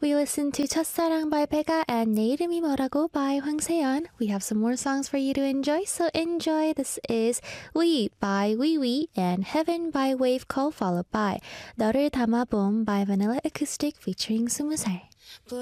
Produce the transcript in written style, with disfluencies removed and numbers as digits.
We listened to 첫사랑 by Pega and 내 이름이 뭐라고 by 황세연. We have some more songs for you to enjoy, so enjoy. This is We by Wee Wee and Heaven by Wave Call followed by 너를 담아봄 by Vanilla Acoustic featuring 20살.